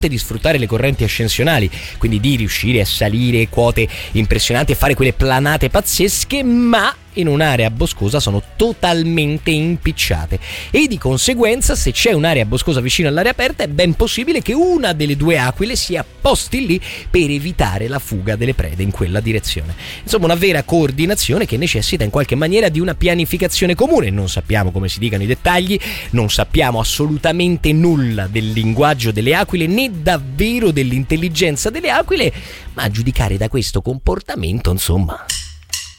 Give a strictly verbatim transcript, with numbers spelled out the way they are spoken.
di sfruttare le correnti ascensionali, quindi di riuscire a salire quote impressionanti e fare quelle planate pazzesche, ma in un'area boscosa sono totalmente impicciate e di conseguenza, se c'è un'area boscosa vicino all'area aperta, è ben possibile che una delle due aquile si apposti lì per evitare la fuga delle prede in quella direzione. Insomma, una vera coordinazione che necessita in qualche maniera di una pianificazione comune. Non sappiamo come si dicano i dettagli, non sappiamo assolutamente nulla del linguaggio delle aquile né davvero dell'intelligenza delle aquile, ma a giudicare da questo comportamento, insomma,